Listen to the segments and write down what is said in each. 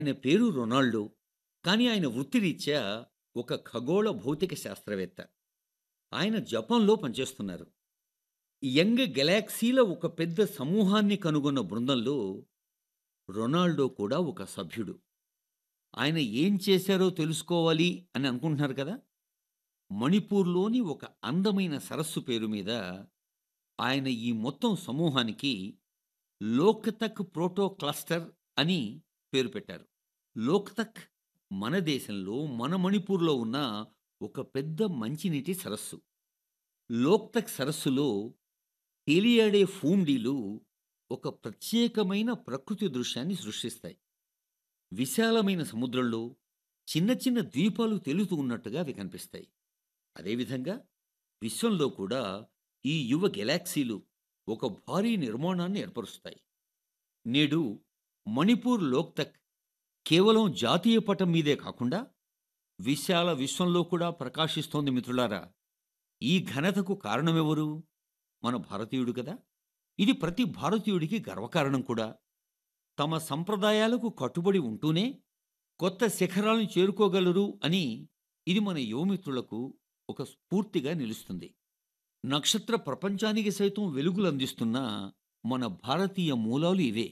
ఆయన పేరు రొనాల్డో. కానీ ఆయన వృత్తిరీత్యా ఒక ఖగోళ భౌతిక శాస్త్రవేత్త. ఆయన జపాన్‌లో పనిచేస్తున్నారు. యంగ్ గెలాక్సీల ఒక పెద్ద సమూహాన్ని కనుగొన్న బృందంలో రొనాల్డో కూడా ఒక సభ్యుడు. ఆయన ఏం చేశారో తెలుసుకోవాలి అని అనుకుంటున్నారు కదా! మణిపూర్‌లోని ఒక అందమైన సరస్సు పేరు మీద ఆయన ఈ మొత్తం సమూహానికి లోక్‌తక్ ప్రోటో క్లస్టర్ అని పేరు పెట్టారు. లోక్‌తక్ మన దేశంలో, మన మణిపూర్‌లో ఉన్న ఒక పెద్ద మంచినీటి సరస్సు. లోక్‌తక్ సరస్సులో తేలియాడే ఫూమ్‌డీలు ఒక ప్రత్యేకమైన ప్రకృతి దృశ్యాన్ని సృష్టిస్తాయి. విశాలమైన సముద్రంలో చిన్న చిన్న ద్వీపాలు తేలుతూ ఉన్నట్టుగా అవి కనిపిస్తాయి. అదేవిధంగా విశ్వంలో కూడా ఈ యువ గెలాక్సీలు ఒక భారీ నిర్మాణాన్ని ఏర్పరుస్తాయి. నేడు మణిపూర్ లోక్‌తక్ కేవలం జాతీయ పటం మీదే కాకుండా విశాల విశ్వంలో కూడా ప్రకాశిస్తోంది మిత్రులారా. ఈ ఘనతకు కారణమెవరు? మన భారతీయుడు కదా! ఇది ప్రతి భారతీయుడికి గర్వకారణం కూడా. తమ సంప్రదాయాలకు కట్టుబడి ఉంటూనే కొత్త శిఖరాలను చేరుకోగలరు అని ఇది మన యువమిత్రులకు ఒక స్ఫూర్తిగా నిలుస్తుంది. నక్షత్ర ప్రపంచానికి సైతం వెలుగులందిస్తున్న మన భారతీయ మూలాలు ఇవే.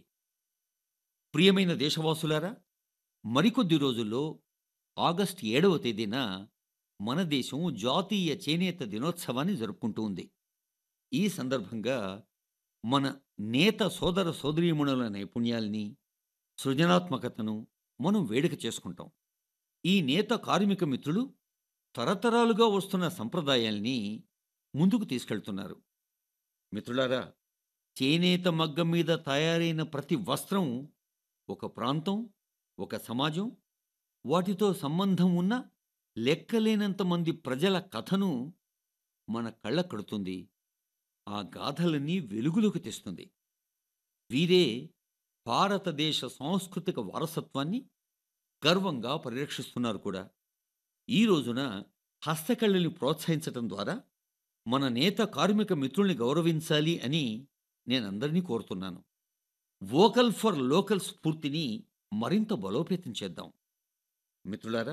ప్రియమైన దేశవాసులారా, మరికొద్ది రోజుల్లో ఆగస్టు 7వ తేదీన మన దేశం జాతీయ చేనేత దినోత్సవాన్ని జరుపుకుంటూ ఉంది. ఈ సందర్భంగా మన నేత సోదర సోదరీమణుల నైపుణ్యాల్ని, సృజనాత్మకతను మనం వేడుక చేసుకుంటాం. ఈ నేత కార్మిక మిత్రులు తరతరాలుగా వస్తున్న సంప్రదాయాల్ని ముందుకు తీసుకెళ్తున్నారు. మిత్రులారా, చేనేత మగ్గం మీద తయారైన ప్రతి వస్త్రం ఒక ప్రాంతం, ఒక సమాజం, వాటితో సంబంధం ఉన్న లెక్కలేనంత మంది ప్రజల కథను మన కళ్ళ కడుతుంది. ఆ గాథలన్నీ వెలుగులోకి తెస్తుంది. వీరే భారతదేశ సాంస్కృతిక వారసత్వాన్ని గర్వంగా పరిరక్షిస్తున్నారు కూడా. ఈ రోజున హస్తకళల్ని ప్రోత్సహించటం ద్వారా మన నేత కార్మిక మిత్రుల్ని గౌరవించాలి అని నేనందరినీ కోరుతున్నాను. వోకల్ ఫర్ లోకల్ స్ఫూర్తిని మరింత బలోపేతం చేద్దాం. మిత్రులారా,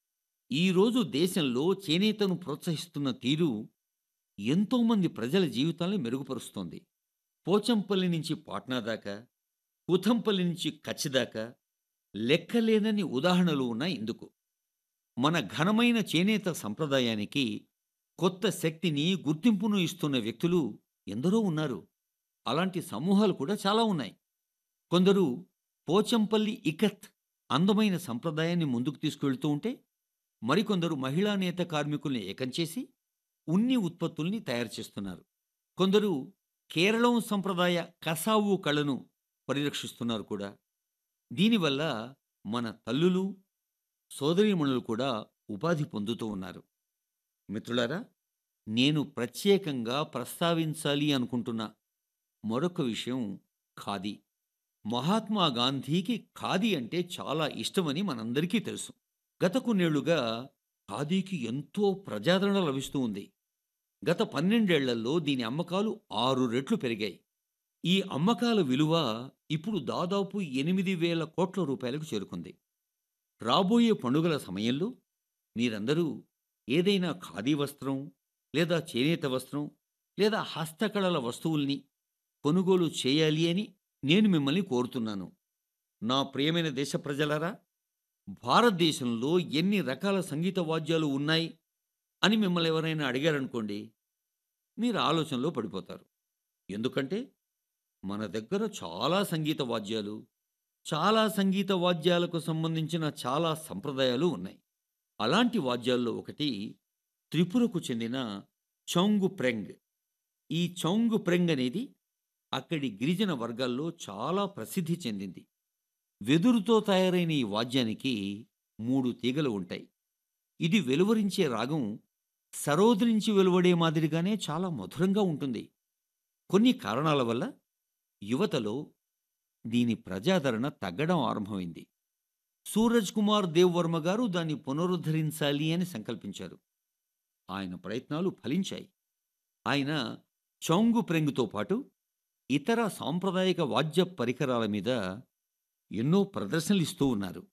ఈరోజు దేశంలో చేనేతను ప్రోత్సహిస్తున్న తీరు ఎంతోమంది ప్రజల జీవితాలను మెరుగుపరుస్తోంది. పోచంపల్లి నుంచి పాట్నా దాకా, ఉథంపల్లి నుంచి కచ్ దాకా లెక్కలేనన్ని ఉదాహరణలు ఉన్నాయి ఇందుకు. మన ఘనమైన చేనేత సంప్రదాయానికి కొత్త శక్తిని, గుర్తింపును ఇస్తున్న వ్యక్తులు ఎందరో ఉన్నారు. అలాంటి సమూహాలు కూడా చాలా ఉన్నాయి. కొందరు పోచంపల్లి ఇకత్ అందమైన సంప్రదాయాన్ని ముందుకు తీసుకువెళ్తూ ఉంటే, మరికొందరు మహిళా నేత కార్మికుల్ని ఏకం చేసి ఉన్ని ఉత్పత్తుల్ని తయారు చేస్తున్నారు. కొందరు కేరళం సంప్రదాయ కసావు కళను పరిరక్షిస్తున్నారు కూడా. దీనివల్ల మన తల్లులు, సోదరీమణులు కూడా ఉపాధి పొందుతూ ఉన్నారు. మిత్రులారా, నేను ప్రత్యేకంగా ప్రస్తావించాలి అనుకుంటున్న మరొక విషయం ఖాదీ. మహాత్మా గాంధీకి ఖాదీ అంటే చాలా ఇష్టమని మనందరికీ తెలుసు. గత కొన్నేళ్లుగా ఖాదీకి ఎంతో ప్రజాదరణ లభిస్తూ ఉంది. గత 12 ఏళ్లలో దీని అమ్మకాలు 6 రెట్లు పెరిగాయి. ఈ అమ్మకాల విలువ ఇప్పుడు దాదాపు 8,000 కోట్ల రూపాయలకు చేరుకుంది. రాబోయే పండుగల సమయంలో మీరందరూ ఏదైనా ఖాదీ వస్త్రం, లేదా చేనేత వస్త్రం, లేదా హస్తకళల వస్తువుల్ని కొనుగోలు చేయాలి అని నేను మిమ్మల్ని కోరుతున్నాను. నా ప్రియమైన దేశ ప్రజలారా, భారతదేశంలో ఎన్ని రకాల సంగీత వాద్యాలు ఉన్నాయి అని మిమ్మల్ని ఎవరైనా అడిగారనుకోండి, మీరు ఆలోచనలో పడిపోతారు. ఎందుకంటే మన దగ్గర చాలా సంగీత వాద్యాలు, చాలా సంగీత వాద్యాలకు సంబంధించిన చాలా సంప్రదాయాలు ఉన్నాయి. అలాంటి వాద్యాల్లో ఒకటి త్రిపురకు చెందిన చౌంగు ప్రెంగ్. ఈ చౌంగు ప్రెంగ్ అనేది అక్కడి గిరిజన వర్గాల్లో చాలా ప్రసిద్ధి చెందింది. వెదురుతో తయారైన ఈ వాద్యానికి 3 తీగలు ఉంటాయి. ఇది వెలువరించే రాగం సరోద్ నుంచి వెలువడే మాదిరిగానే చాలా మధురంగా ఉంటుంది. కొన్ని కారణాల వల్ల యువతలో దీని ప్రజాదరణ తగ్గడం ఆరంభమైంది. సూరజ్ కుమార్ దేవ్ వర్మ గారు దాన్ని పునరుద్ధరించాలి అని సంకల్పించారు. ఆయన ప్రయత్నాలు ఫలించాయి. ఆయన చౌంగు ప్రెంగుతో పాటు ఇతర సాంప్రదాయక వాద్య పరికరాల మీద ఎన్నో ప్రదర్శనలు ఇస్తూ ఉన్నారు.